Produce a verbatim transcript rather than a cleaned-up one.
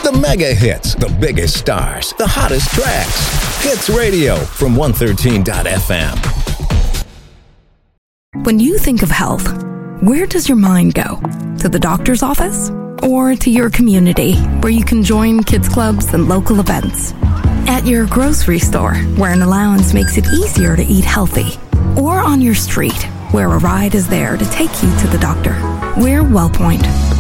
The mega hits, the biggest stars, the hottest tracks. Hits Radio from one thirteen dot f m. When you think of health, where does your mind go? To the doctor's office? Or to your community, where you can join kids clubs and local events? At your grocery store, where an allowance makes it easier to eat healthy? Or on your street, where a ride is there to take you to the doctor? We're WellPoint,